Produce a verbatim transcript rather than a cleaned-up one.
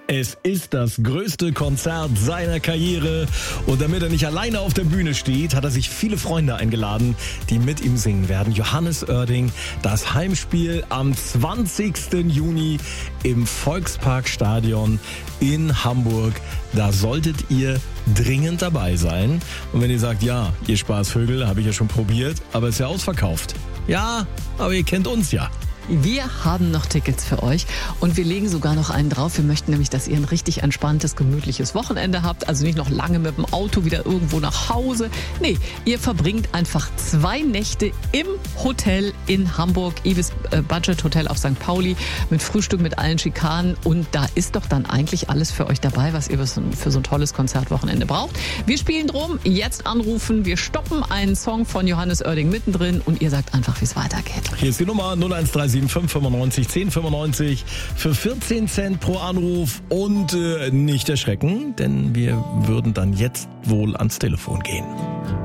Es ist das größte Konzert seiner Karriere und damit er nicht alleine auf der Bühne steht, hat er sich viele Freunde eingeladen, die mit ihm singen werden. Johannes Oerding, das Heimspiel am zwanzigsten Juni im Volksparkstadion in Hamburg. Da solltet ihr dringend dabei sein. Und wenn ihr sagt, ja, ihr Spaßvögel, habe ich ja schon probiert, aber ist ja ausverkauft. Ja, aber ihr kennt uns ja. Wir haben noch Tickets für euch und wir legen sogar noch einen drauf. Wir möchten nämlich, dass ihr ein richtig entspanntes, gemütliches Wochenende habt. Also nicht noch lange mit dem Auto wieder irgendwo nach Hause. Nee, ihr verbringt einfach zwei Nächte im Hotel in Hamburg, Ibis Budget Hotel auf Sankt Pauli, mit Frühstück, mit allen Schikanen. Und da ist doch dann eigentlich alles für euch dabei, was ihr für so ein tolles Konzertwochenende braucht. Wir spielen drum, jetzt anrufen. Wir stoppen einen Song von Johannes Oerding mittendrin und ihr sagt einfach, wie es weitergeht. Hier ist die Nummer null eins drei sieben fünf fünfundneunzig zehn fünfundneunzig für vierzehn Cent pro Anruf und äh, nicht erschrecken, denn wir würden dann jetzt wohl ans Telefon gehen.